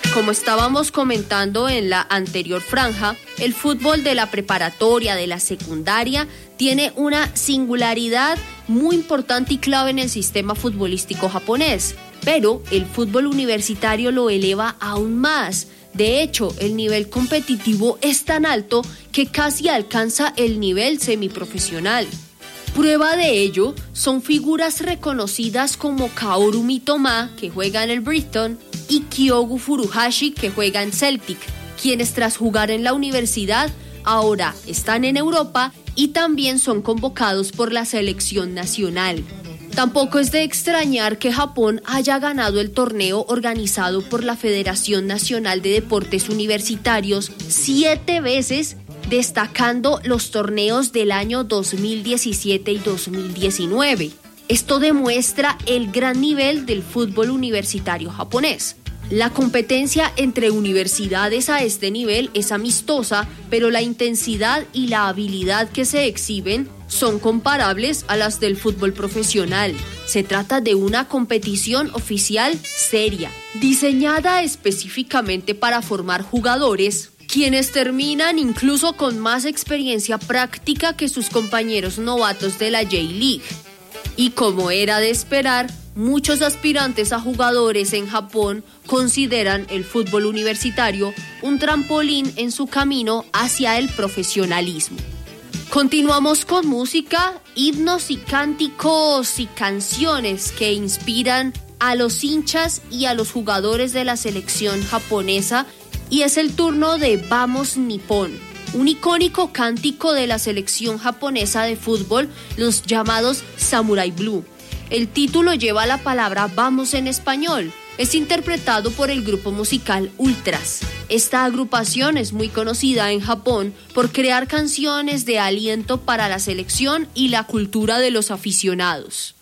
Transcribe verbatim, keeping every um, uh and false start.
Como estábamos comentando en la anterior franja, el fútbol de la preparatoria, de la secundaria, tiene una singularidad muy importante y clave en el sistema futbolístico japonés, pero el fútbol universitario lo eleva aún más. De hecho, el nivel competitivo es tan alto que casi alcanza el nivel semiprofesional. Prueba de ello son figuras reconocidas como Kaoru Mitoma, que juega en el Brighton, y Kyogo Furuhashi, que juega en Celtic, quienes tras jugar en la universidad ahora están en Europa y también son convocados por la selección nacional. Tampoco es de extrañar que Japón haya ganado el torneo organizado por la Federación Nacional de Deportes Universitarios siete veces, destacando los torneos del año dos mil diecisiete y dos mil diecinueve. Esto demuestra el gran nivel del fútbol universitario japonés. La competencia entre universidades a este nivel es amistosa, pero la intensidad y la habilidad que se exhiben son comparables a las del fútbol profesional. Se trata de una competición oficial seria, diseñada específicamente para formar jugadores, quienes terminan incluso con más experiencia práctica que sus compañeros novatos de la J-League. Y como era de esperar, muchos aspirantes a jugadores en Japón consideran el fútbol universitario un trampolín en su camino hacia el profesionalismo. Continuamos con música, himnos y cánticos y canciones que inspiran a los hinchas y a los jugadores de la selección japonesa, y es el turno de Vamos Nippon, un icónico cántico de la selección japonesa de fútbol, los llamados Samurai Blue. El título lleva la palabra Vamos en español. Es interpretado por el grupo musical Ultras. Esta agrupación es muy conocida en Japón por crear canciones de aliento para la selección y la cultura de los aficionados.